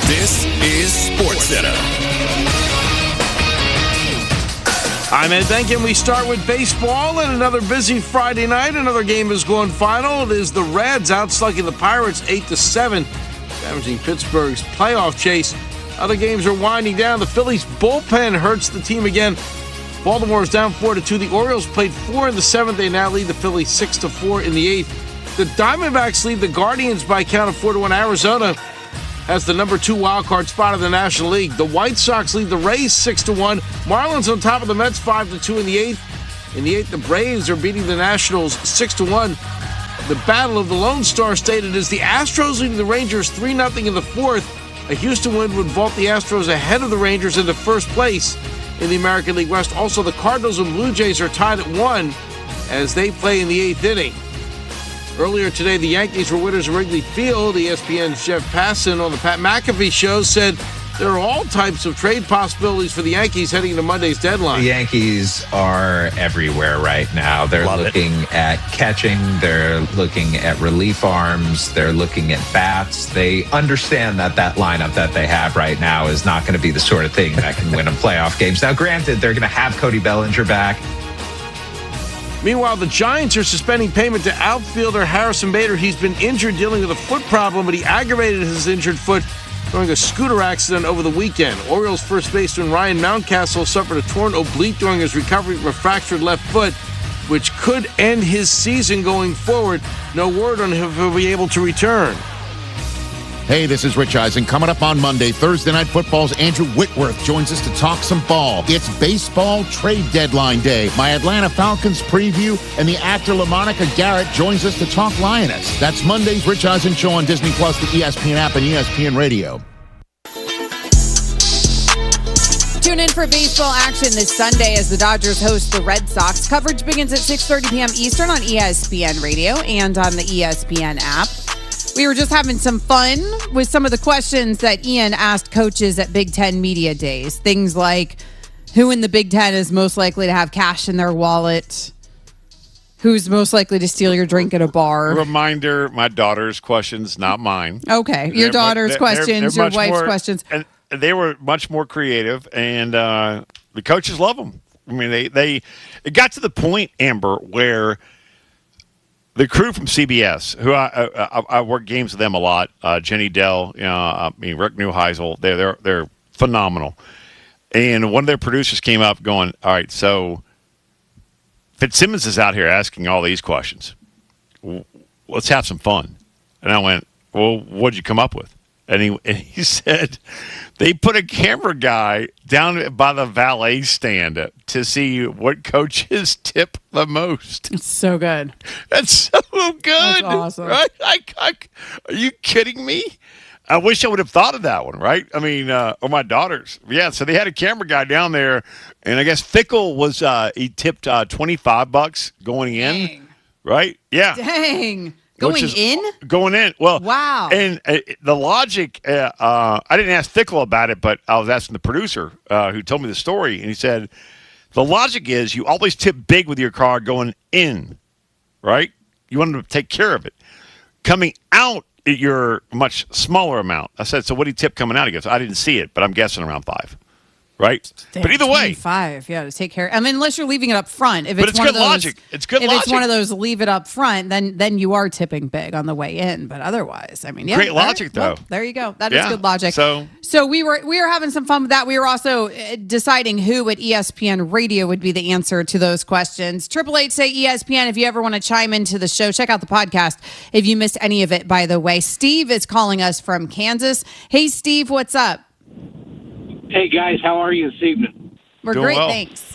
This is SportsCenter. I'm Ed Benkin. We start with baseball and another busy Friday night. Another game is going final. It is the Reds outslugging the Pirates 8-7, damaging Pittsburgh's playoff chase. Other games are winding down. The Phillies bullpen hurts the team again. Baltimore is down 4-2. The Orioles played 4 in the 7th. They now lead the Phillies 6-4 in the 8th. The Diamondbacks lead the Guardians by a count of 4-1. Arizona has the number 2 wild card spot in the National League. The White Sox lead the Rays 6-1. Marlins on top of the Mets 5-2 in the 8th. In the 8th, the Braves are beating the Nationals 6-1. The battle of the Lone Star State. It is the Astros leading the Rangers 3-0 in the 4th. A Houston win would vault the Astros ahead of the Rangers into first place in the American League West. Also, the Cardinals and Blue Jays are tied at 1 as they play in the 8th inning. Earlier today, the Yankees were winners of Wrigley Field. ESPN's Jeff Passan on the Pat McAfee show said there are all types of trade possibilities for the Yankees heading into Monday's deadline. The Yankees are everywhere right now. They're looking at catching. They're looking at relief arms. They're looking at bats. They understand that lineup that they have right now is not going to be the sort of thing that can win them playoff games. Now, granted, they're going to have Cody Bellinger back. Meanwhile, the Giants are suspending payment to outfielder Harrison Bader. He's been injured dealing with a foot problem, but he aggravated his injured foot during a scooter accident over the weekend. Orioles first baseman Ryan Mountcastle suffered a torn oblique during his recovery from a fractured left foot, which could end his season going forward. No word on if he'll be able to return. Hey, this is Rich Eisen. Coming up on Monday, Thursday Night Football's Andrew Whitworth joins us to talk some ball. It's baseball trade deadline day. My Atlanta Falcons preview, and the actor LaMonica Garrett joins us to talk Lioness. That's Monday's Rich Eisen Show on Disney+, the ESPN app, and ESPN Radio. Tune in for baseball action this Sunday as the Dodgers host the Red Sox. Coverage begins at 6:30 p.m. Eastern on ESPN Radio and on the ESPN app. We were just having some fun with some of the questions that Ian asked coaches at Big Ten Media Days. Things like, who in the Big Ten is most likely to have cash in their wallet? Who's most likely to steal your drink at a bar? Reminder, my daughter's questions, not mine. Okay, your daughter's questions, your wife's questions. And they were much more creative, and the coaches love them. I mean, it got to the point, Amber, where the crew from CBS, who I work games with them a lot, Jenny Dell, Rick Neuheisel, they're phenomenal. And one of their producers came up going, all right, so Fitzsimmons is out here asking all these questions. Let's have some fun. And I went, well, what'd you come up with? And he said they put a camera guy down by the valet stand to see what coaches tip the most. It's so good. That's so good. That's awesome. Right? Are you kidding me? I wish I would have thought of that one, right? I mean, or my daughters. Yeah, so they had a camera guy down there, and I guess Fickle was, he tipped $25 going in. Dang. Right? Yeah. Dang. Going in? Well, wow. And the logic, I didn't ask Fickle about it, but I was asking the producer who told me the story, and he said, the logic is you always tip big with your car going in, right? You want them to take care of it. Coming out, you're a much smaller amount. I said, so what do you tip coming out? He goes, I didn't see it, but I'm guessing around 5. Right? Damn, but either way. 5, yeah, to take care. I mean, unless you're leaving it up front. If but it's it's good logic. It's good logic. If it's one of those leave it up front, then you are tipping big on the way in. But otherwise, I mean, yeah. Great logic, though. Well, there you go. That is good logic. So we were having some fun with that. We were also deciding who at ESPN Radio would be the answer to those questions. 888 say ESPN if you ever want to chime into the show. Check out the podcast if you missed any of it, by the way. Steve is calling us from Kansas. Hey, Steve, what's up? Hey, guys, how are you this evening? We're doing great, well. thanks.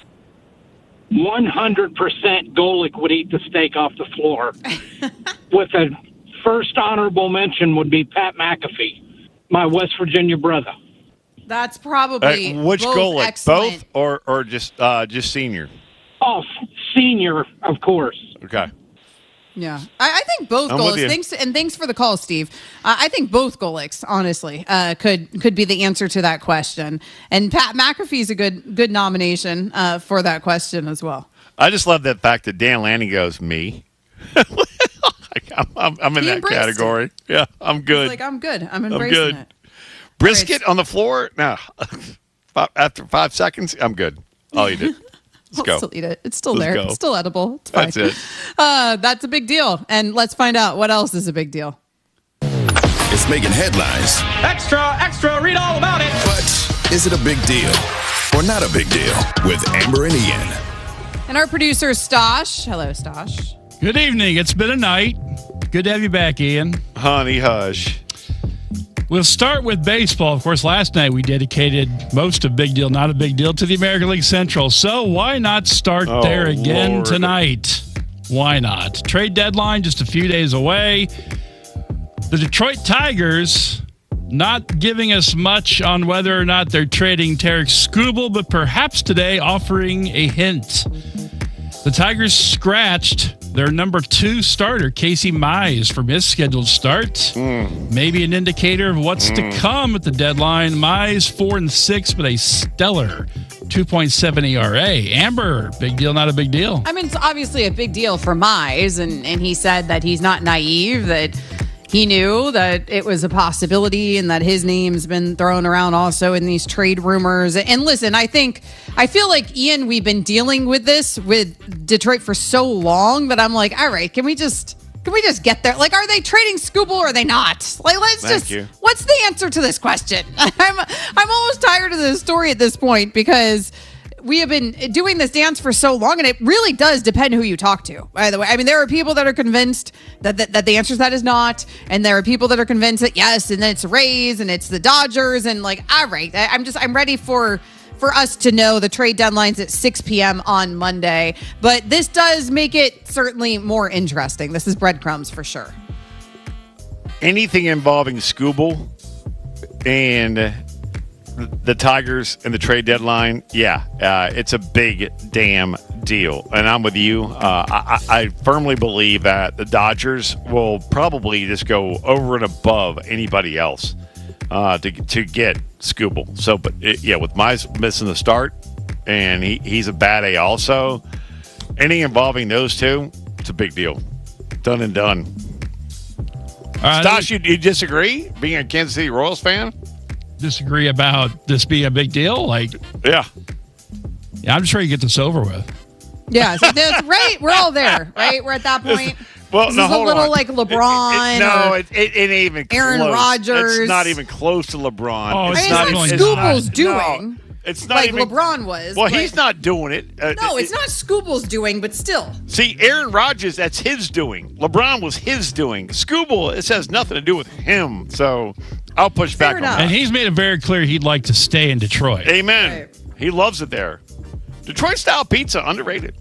100% Golick would eat the steak off the floor. With a first honorable mention would be Pat McAfee, my West Virginia brother. That's probably which both Golick? excellent. Both or just senior? Oh, senior, of course. Okay. Yeah, I think both I'm with you. Thanks for the call, Steve. I think both Golicks, honestly, could be the answer to that question. And Pat McAfee's a good nomination for that question as well. I just love that fact that Dan Lanning goes, me. I'm in He that embraced category. it. Yeah, I'm good. He's like, I'm good. I'm embracing it. Brisket on the floor? No. After 5 seconds, I'm good. I'll eat it. Let's go. I'll still eat it. It's still Let's there. go. It's still edible. It's fine. That's it. That's a big deal. And let's find out what else is a big deal. It's making headlines. Extra, read all about it. But is it a big deal or not a big deal? With Amber and Ian. And our producer, Stosh. Hello, Stosh. Good evening. It's been a night. Good to have you back, Ian. Honey, hush. We'll start with baseball. Of course, last night we dedicated most of Big Deal, Not a Big Deal to the American League Central. So why not start there again Lord. tonight? Why not? Trade deadline just a few days away. The Detroit Tigers not giving us much on whether or not they're trading Tarek Skubal, but perhaps today offering a hint. The Tigers scratched their number 2 starter, Casey Mize, from his scheduled start. Maybe an indicator of what's to come at the deadline. Mize 4-6, but a stellar 2.7 ERA. Amber, big deal, not a big deal? I mean, it's obviously a big deal for Mize, and he said that he's not naive, that he knew that it was a possibility and that his name's been thrown around also in these trade rumors. And listen, I feel like, Ian, we've been dealing with this with Detroit for so long that I'm like, all right, can we just get there? Like, are they trading Skubal or are they not? Like, what's the answer to this question? I'm almost tired of this story at this point because we have been doing this dance for so long, and it really does depend who you talk to, by the way. I mean, there are people that are convinced that the answer to that is not, and there are people that are convinced that yes, and then it's Rays, and it's the Dodgers, and like, all right, I'm ready for us to know the trade deadline's at 6 p.m. on Monday. But this does make it certainly more interesting. This is breadcrumbs for sure. Anything involving Skubal and the Tigers and the trade deadline, it's a big damn deal. And I'm with you. I firmly believe that the Dodgers will probably just go over and above anybody else to get Skubal. So, but with Mize missing the start, and he's a bad A also, anything involving those two, it's a big deal. Done and done. Stosh, you disagree, being a Kansas City Royals fan? Disagree about this being a big deal? Yeah, I'm just ready to get this over with. Yeah, so that's right. We're all there, right? We're at that point. Well, this no, is a hold little on. like LeBron. It ain't even close. Aaron Rodgers. It's not even close to LeBron. Oh, it's not what even Skubal's doing. No, it's not like even, LeBron was. Well, but he's not doing it. No, it's not Skubal's doing, but still. See, Aaron Rodgers, that's his doing. LeBron was his doing. Skubal, this has nothing to do with him. So I'll push back on that. And he's made it very clear he'd like to stay in Detroit. Amen. Right. He loves it there. Detroit-style pizza, underrated.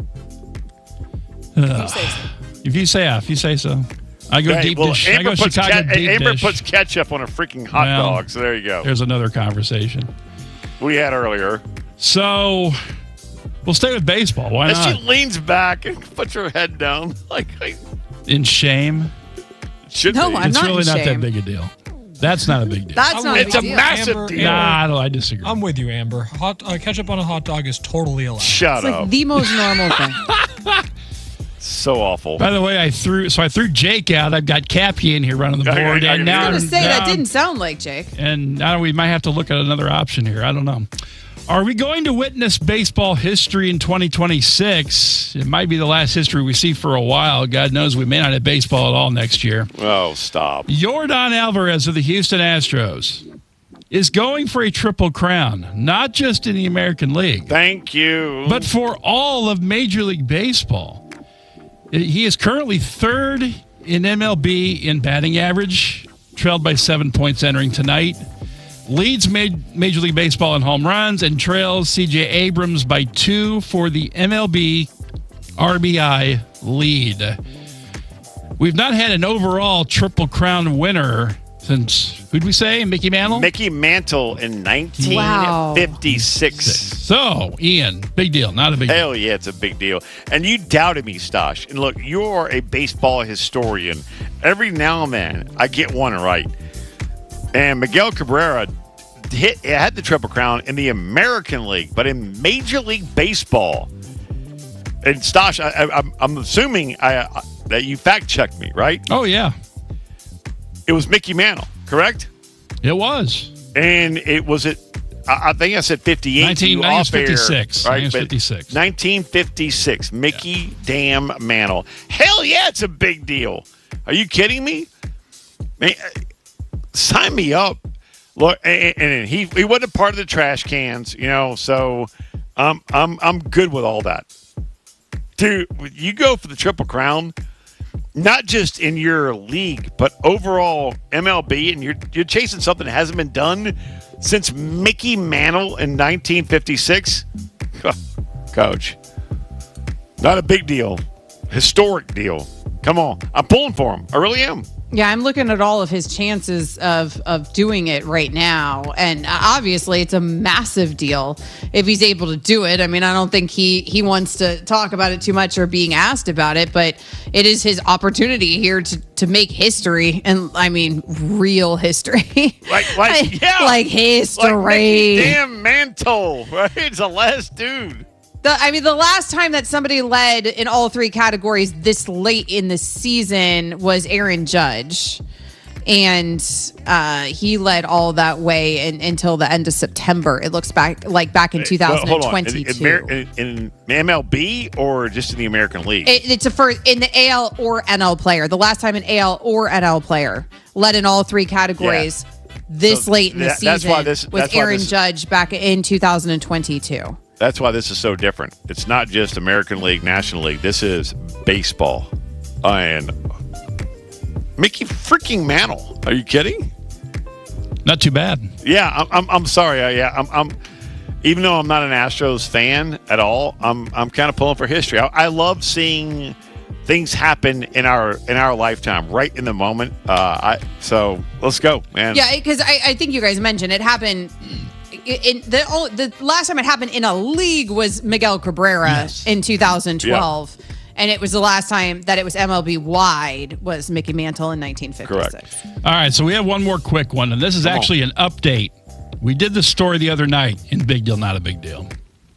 If you say so. I go deep dish. I go Chicago deep Amber dish. puts ketchup on a freaking hot dog, so there you go. There's another conversation We had earlier. So we'll stay with baseball. Why And not? she leans back and puts her head down. In shame? Should No, be. I'm It's not really in not shame. that big a deal. That's not a big deal. That's not It's a a big deal. massive Amber, deal. Nah, I disagree. I'm with you, Amber. Ketchup on a hot dog is totally allowed. Shut It's up. like the most normal thing. So awful. By the way, I threw Jake out. I've got Cappy in here running the Okay, board, I and can now I hear was it. going to say, that now- didn't sound like Jake. And now we might have to look at another option here. I don't know. Are we going to witness baseball history in 2026? It might be the last history we see for a while. God knows we may not have baseball at all next year. Oh, stop. Yordan Alvarez of the Houston Astros is going for a triple crown, not just in the American League, Thank you. but for all of Major League Baseball. He is currently third in MLB in batting average, trailed by 7 points entering tonight. Leads Major League Baseball in home runs and trails C.J. Abrams by 2 for the MLB RBI lead. We've not had an overall Triple Crown winner since, who'd we say, Mickey Mantle? Mickey Mantle in 1956. So, Ian, big deal, not a big deal. Hell yeah, it's a big deal. And you doubted me, Stosh. And look, you're a baseball historian. Every now and then, I get one right. And Miguel Cabrera had the Triple Crown in the American League, but in Major League Baseball. And Stosh, I'm assuming that you fact-checked me, right? Oh, yeah, It was Mickey Mantle, correct? it was. And it was at, I think I said 58. 1956. Right? 1956. 1956. Mickey Damn Mantle. Hell yeah, it's a big deal. Are you kidding me? Man, sign me up. Look, and he wasn't a part of the trash cans, so I'm good with all that. Dude, you go for the Triple Crown, not just in your league, but overall MLB, and you're chasing something that hasn't been done since Mickey Mantle in 1956. Coach, not a big deal. Historic deal. Come on. I'm pulling for him. I really am. Yeah, I'm looking at all of his chances of doing it right now. And obviously, it's a massive deal if he's able to do it. I mean, I don't think he wants to talk about it too much or being asked about it, but it is his opportunity here to make history. And I mean, real history. Like history. Like Mickey Damn Mantle, right? It's the last dude. The last time that somebody led in all three categories this late in the season was Aaron Judge. And he led all that way until the end of September. It looks back in 2022. In MLB or just in the American League? It's in the AL or NL player. The last time an AL or NL player led in all three categories late in the season was Aaron Judge back in 2022. That's why this is so different. It's not just American League, National League. This is baseball. And Mickey freaking Mantle. Are you kidding? Not too bad. Yeah, I'm sorry. I'm even though I'm not an Astros fan at all, I'm kind of pulling for history. I love seeing things happen in our lifetime, right in the moment. So let's go, man. Yeah, because I think you guys mentioned it happened. The last time it happened in a league was Miguel Cabrera in 2012. Yeah. And it was the last time that it was MLB wide was Mickey Mantle in 1956. Correct. All right, so we have one more quick one, and this is actually an update. We did this story the other night in Big Deal, Not a Big Deal.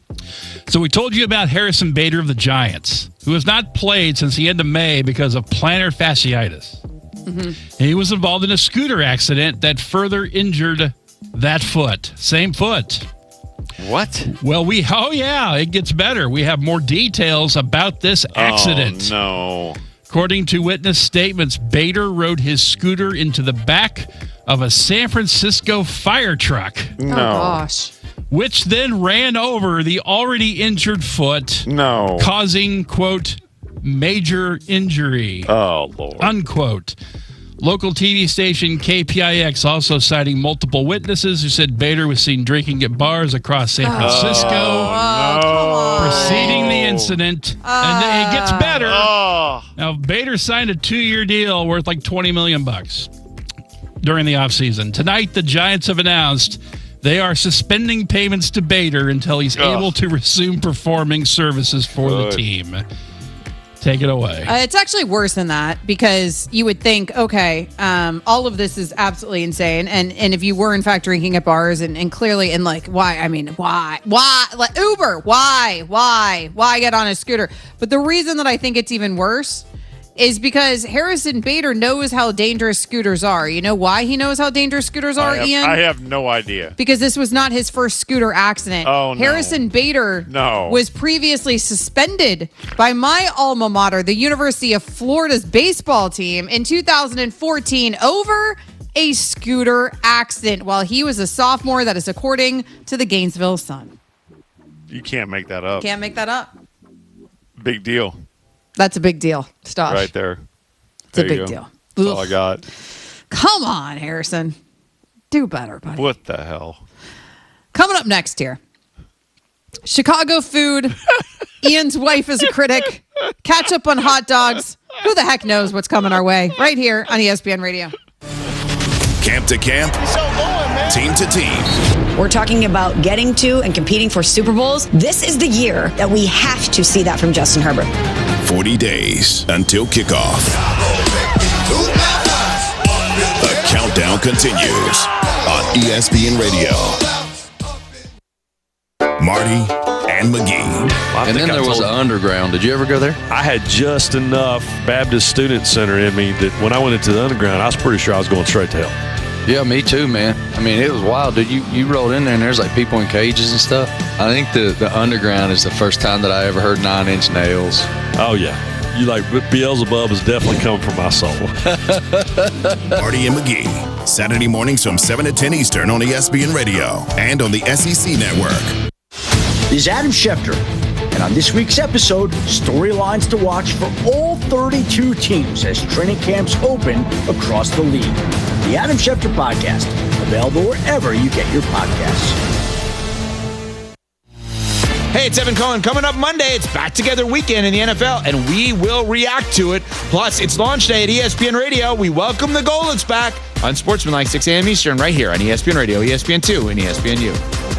So we told you about Harrison Bader of the Giants, who has not played since the end of May because of plantar fasciitis. Mm-hmm. He was involved in a scooter accident that further injured that foot. Same foot. What? Well, it gets better. We have more details about this accident. Oh, no. According to witness statements, Bader rode his scooter into the back of a San Francisco fire truck. No. Oh, gosh. Which then ran over the already injured foot. No. Causing, quote, major injury. Oh, Lord. Unquote. Local TV station KPIX also citing multiple witnesses who said Bader was seen drinking at bars across San Francisco. Preceding the incident. And it gets better. Now, Bader signed a 2-year deal worth like $20 million during the offseason. Tonight, the Giants have announced they are suspending payments to Bader until he's able to resume performing services for the team. Take it away. It's actually worse than that because you would think, okay, all of this is absolutely insane. And if you were, in fact, drinking at bars and clearly, and like, why? I mean, why? Like Uber, why get on a scooter? But the reason that I think it's even worse is because Harrison Bader knows how dangerous scooters are. You know why he knows how dangerous scooters are, Ian? I have no idea. Because this was not his first scooter accident. Oh, no. Harrison Bader was previously suspended by my alma mater, the University of Florida's baseball team, in 2014 over a scooter accident while he was a sophomore. That is according to the Gainesville Sun. You can't make that up. Can't make that up. Big deal. That's a big deal, Stosh. Right there. It's a big deal. That's all I got. Come on, Harrison. Do better, buddy. What the hell? Coming up next here. Chicago food. Ian's wife is a critic. Catch up on hot dogs. Who the heck knows what's coming our way? Right here on ESPN Radio. Camp to camp. Team to team. We're talking about getting to and competing for Super Bowls. This is the year that we have to see that from Justin Herbert. 40 days until kickoff. The countdown continues on ESPN Radio. Marty and McGee. And then there was an underground. Did you ever go there? I had just enough Baptist Student Center in me that when I went into the underground, I was pretty sure I was going straight to hell. Yeah, me too, man. I mean, it was wild, dude. You rolled in there and there's like people in cages and stuff. I think the underground is the first time that I ever heard 9 Inch Nails. Oh, yeah. You like Beelzebub is definitely coming from my soul. Marty and McGee, Saturday mornings from 7 to 10 Eastern on ESPN Radio and on the SEC Network. This is Adam Schefter, and on this week's episode, storylines to watch for all 32 teams as training camps open across the league. The Adam Schefter Podcast, available wherever you get your podcasts. Hey, it's Evan Cohen. Coming up Monday, it's Back Together Weekend in the NFL, and we will react to it. Plus, it's launch day at ESPN Radio. We welcome the Goldens back on Sportsmanlike, 6 a.m. Eastern, right here on ESPN Radio, ESPN2, and ESPNU.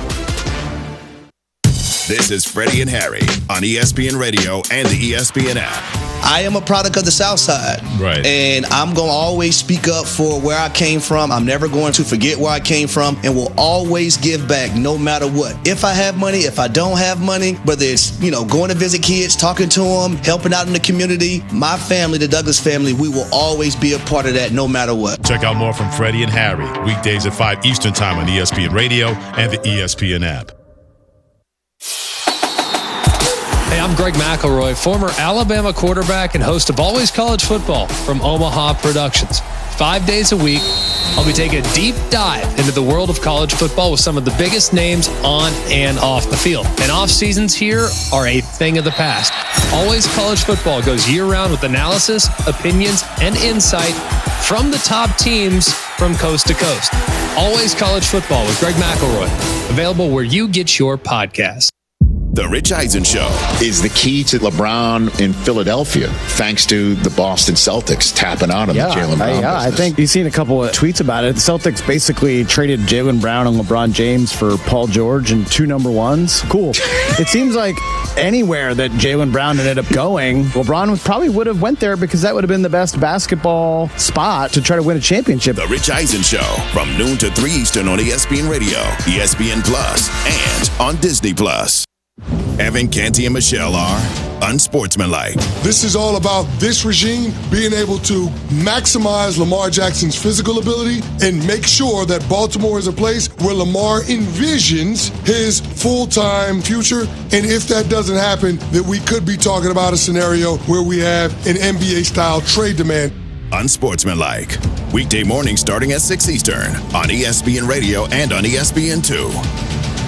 This is Freddie and Harry on ESPN Radio and the ESPN app. I am a product of the South Side. Right. And I'm going to always speak up for where I came from. I'm never going to forget where I came from, and will always give back no matter what. If I have money, if I don't have money, whether it's, going to visit kids, talking to them, helping out in the community, my family, the Douglas family, we will always be a part of that no matter what. Check out more from Freddie and Harry, weekdays at 5 Eastern Time on ESPN Radio and the ESPN app. Hey, I'm Greg McElroy, former Alabama quarterback and host of Always College Football from Omaha Productions. 5 days a week, I'll be taking a deep dive into the world of college football with some of the biggest names on and off the field. And off seasons here are a thing of the past. Always College Football goes year-round with analysis, opinions, and insight from the top teams from coast to coast. Always College Football with Greg McElroy, available where you get your podcasts. The Rich Eisen Show is the key to LeBron in Philadelphia, thanks to the Boston Celtics tapping out on the Jaylen Brown I think you've seen a couple of tweets about it. The Celtics basically traded Jaylen Brown and LeBron James for Paul George and 2 number ones. Cool. It seems like anywhere that Jaylen Brown ended up going, LeBron probably would have went there because that would have been the best basketball spot to try to win a championship. The Rich Eisen Show from noon to 3 Eastern on ESPN Radio, ESPN Plus, and on Disney Plus. Evan, Canty, and Michelle are unsportsmanlike. This is all about this regime being able to maximize Lamar Jackson's physical ability and make sure that Baltimore is a place where Lamar envisions his full-time future. And if that doesn't happen, that we could be talking about a scenario where we have an NBA-style trade demand. Unsportsmanlike. Weekday morning starting at 6 Eastern on ESPN Radio and on ESPN2.